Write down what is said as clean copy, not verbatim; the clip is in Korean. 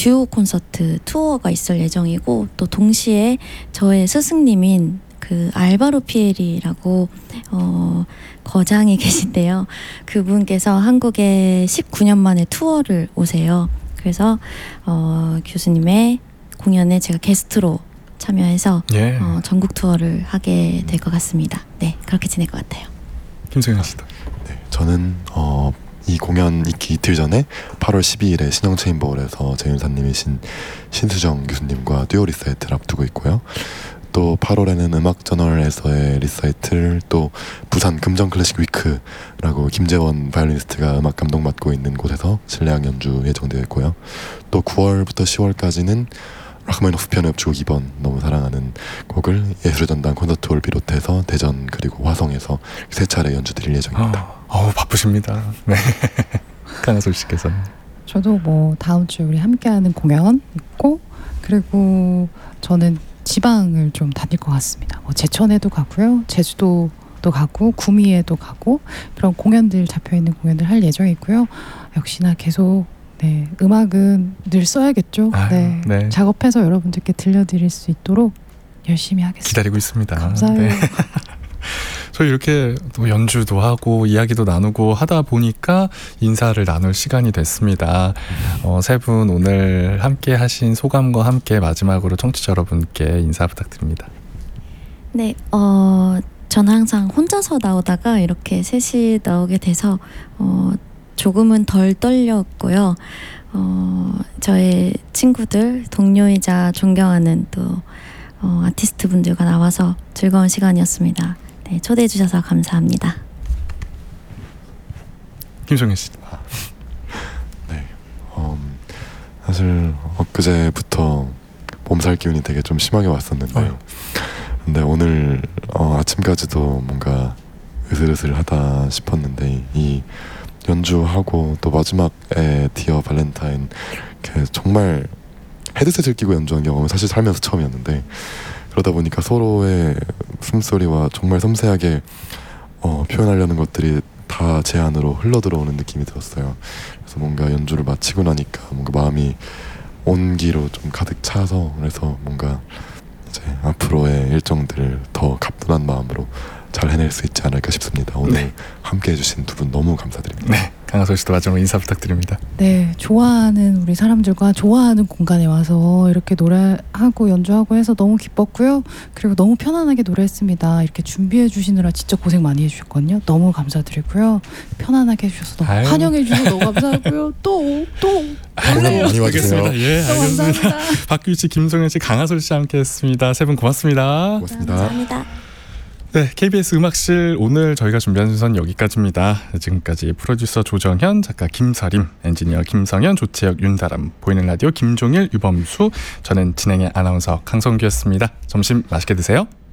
듀오 콘서트 투어가 있을 예정이고, 또 동시에 저의 스승님인 그 알바로 피에리라고 거장이 계신데요. 그분께서 한국에 19년 만에 투어를 오세요. 그래서 교수님의 공연에 제가 게스트로 참여해서 전국 투어를 하게 될 것 같습니다. 네, 그렇게 지낼 것 같아요. 김성현 씨도. 네, 저는 이 공연 있기 이틀 전에 8월 12일에 신영체인버홀에서 재윤사님이신 신수정 교수님과 듀오 리사이트를 앞두고 있고요. 또 8월에는 음악저널에서의 리사이틀, 또 부산 금정클래식 위크라고 김재원 바이올리니스트가 음악 감독 맡고 있는 곳에서 실내악 연주 예정되어 있고요. 또 9월부터 10월까지는 라흐마니노프 피아노 협주곡 2번 너무 사랑하는 곡을 예술의 전당 콘서트홀 비롯해서 대전 그리고 화성에서 3차례 연주드릴 예정입니다. 바쁘십니다. 네. 강하솔 씨께서는. 저도 뭐 다음 주에 우리 함께하는 공연 있고, 그리고 저는 지방을 좀 다닐 것 같습니다. 뭐 제천에도 가고요, 제주도도 가고, 구미에도 가고, 그런 공연들 잡혀있는 공연들 할 예정이고요. 역시나 계속 음악은 늘 써야겠죠. 네. 작업해서 여러분들께 들려드릴 수 있도록 열심히 하겠습니다. 기다리고 있습니다. 감사해요. 네. 저희 이렇게 또 연주도 하고 이야기도 나누고 하다 보니까 인사를 나눌 시간이 됐습니다. 세 분 오늘 함께 하신 소감과 함께 마지막으로 청취자 여러분께 인사 부탁드립니다. 네, 저는 항상 혼자서 나오다가 이렇게 셋이 나오게 돼서 조금은 덜 떨렸고요. 저의 친구들, 동료이자 존경하는 또 아티스트 분들과 나와서 즐거운 시간이었습니다. 네, 초대해 주셔서 감사합니다. 김종현 씨. 네, 사실 엊그제부터 몸살 기운이 되게 좀 심하게 왔었는데요. 근데 오늘 아침까지도 뭔가 으슬으슬하다 싶었는데, 이 연주하고 또 마지막에 디어 발렌타인 정말 헤드셋을 끼고 연주한 경험은 사실 살면서 처음이었는데, 그러다 보니까 서로의 숨소리와 정말 섬세하게 표현하려는 것들이 다 제 안으로 흘러들어오는 느낌이 들었어요. 그래서 뭔가 연주를 마치고 나니까 뭔가 마음이 온기로 좀 가득 차서, 그래서 뭔가 이제 앞으로의 일정들을 더 가뿐한 마음으로 잘 해낼 수 있지 않을까 싶습니다. 오늘 함께 해주신 두 분 너무 감사드립니다. 네, 강하솔 씨도 마지막으로 인사 부탁드립니다. 네, 좋아하는 우리 사람들과 좋아하는 공간에 와서 이렇게 노래하고 연주하고 해서 너무 기뻤고요. 그리고 너무 편안하게 노래했습니다. 이렇게 준비해 주시느라 진짜 고생 많이 해주셨거든요. 너무 감사드리고요. 편안하게 해주셔서 너무 환영해 주셔서 너무 감사하고요. 또 많이 와주세요. 예, 알겠습니다. 감사합니다. 박규희 씨, 김성현 씨, 강하솔 씨 함께했습니다. 세 분 고맙습니다. 감사합니다. 네, KBS 음악실 오늘 저희가 준비한 순서는 여기까지입니다. 지금까지 프로듀서 조정현, 작가 김서림, 엔지니어 김성현, 조채혁, 윤다람, 보이는 라디오 김종일, 유범수, 저는 진행의 아나운서 강성규였습니다. 점심 맛있게 드세요.